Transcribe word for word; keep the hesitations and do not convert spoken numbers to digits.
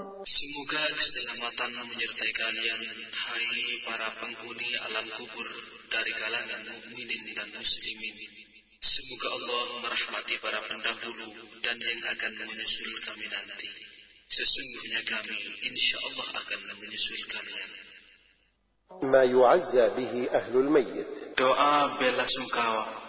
Semoga keselamatan menyertai kalian, hai para penghuni alam kubur dari kalangan mukminin dan muslimin. Semoga Allah merahmati para pendahulu dan yang akan menyusul kami nanti. Sesungguhnya kami insya Allah akan menyusul kalian. ما يعزى به أهل الميت. Doa bela sungkawa